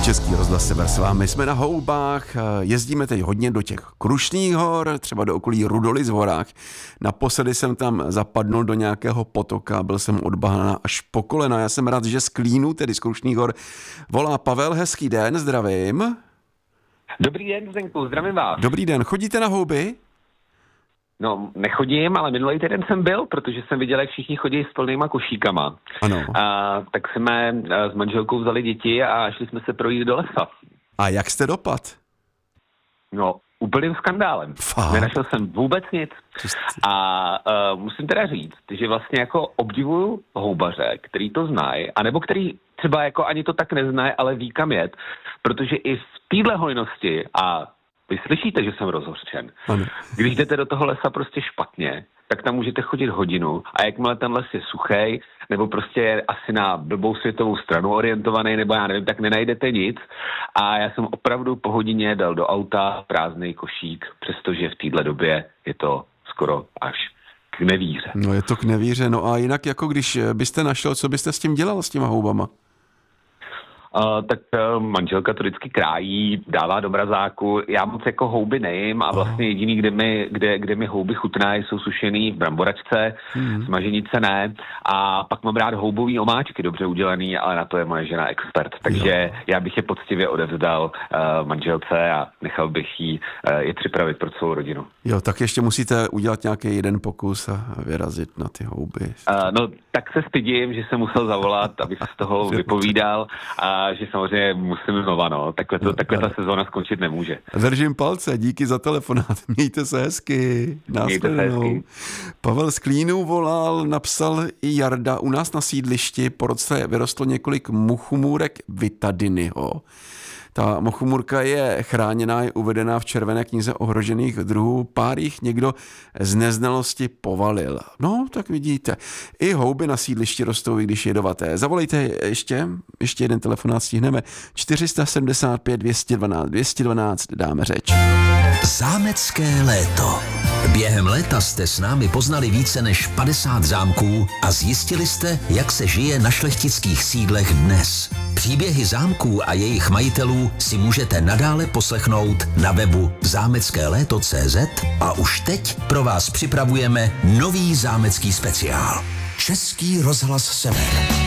Český rozhlas Sever s vámi. Jsme na houbách, jezdíme teď hodně do těch Krušných hor, třeba do okolí Rudolic v horách. Naposledy jsem tam zapadnul do nějakého potoka, byl jsem od bahna až po kolena. Já jsem rád, že z Klínu, tedy z Krušných hor, volá Pavel. Hezký den, zdravím. Dobrý den, Zdenku, zdravím vás. Dobrý den, chodíte na houby? No, nechodím, ale minulý týden jsem byl, protože jsem viděl, jak všichni chodí s plnýma košíkama. Ano. Tak jsme s manželkou vzali děti a šli jsme se projít do lesa. A jak jste dopad? No, úplným skandálem. Fakt? Nenašel jsem vůbec nic. A musím teda říct, že vlastně jako obdivuju houbaře, který to znají, anebo který třeba jako ani to tak neznají, ale ví kam jet, protože i v téhle hojnosti a vy slyšíte, že jsem rozhořčen. Ano. Když jdete do toho lesa prostě špatně, tak tam můžete chodit hodinu a jakmile ten les je suchej, nebo prostě je asi na blbou světovou stranu orientovaný, nebo já nevím, tak nenajdete nic. A já jsem opravdu po hodině dal do auta prázdnej košík, přestože v téhle době je to skoro až k nevíře. No je to k nevíře, no a jinak jako když byste našel, co byste s tím dělal, s těma houbama? Tak manželka to vždycky krájí, dává do mrazáku. Já moc jako houby nejím a vlastně jediný, kde mi houby chutnají, jsou sušený v bramboračce, smaženice ne. A pak mám rád houbový omáčky, dobře udělaný, ale na to je moje žena expert. Takže já bych je poctivě odevzdal manželce a nechal bych jí je připravit pro celou rodinu. Jo, tak ještě musíte udělat nějaký jeden pokus a vyrazit na ty houby. No, tak se stydím, že jsem musel zavolat, abych z toho vypovídal a že samozřejmě musím znova, no. Takhle ta sezóna skončit nemůže. Držím palce, díky za telefonát. Mějte se hezky. Následnou. Pavel z Klínu volal, napsal i Jarda. U nás na sídlišti po roce vyrostlo několik muchomůrek Vitadynyho. Ta mochomůrka je chráněná, je uvedená v červené knize ohrožených druhů. Pár jich někdo z neznalosti povalil. No, tak vidíte. I houby na sídlišti rostou, i když jedovaté. Zavolejte ještě jeden telefonát stihneme. 475 212 212, dáme řeč. Zámecké léto. Během léta jste s námi poznali více než 50 zámků a zjistili jste, jak se žije na šlechtických sídlech dnes. Příběhy zámků a jejich majitelů si můžete nadále poslechnout na webu zámeckéléto.cz a už teď pro vás připravujeme nový zámecký speciál. Český rozhlas Sever.